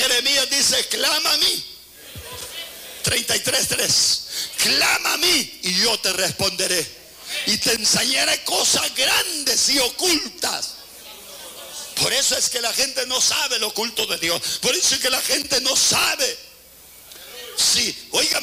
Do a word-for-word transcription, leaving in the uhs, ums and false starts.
Jeremías dice: clama a mí. treinta y tres, tres. Clama a mí y yo te responderé y te enseñaré cosas grandes y ocultas. Por eso es que la gente no sabe lo oculto de Dios. Por eso es que la gente no sabe. Sí, óigame.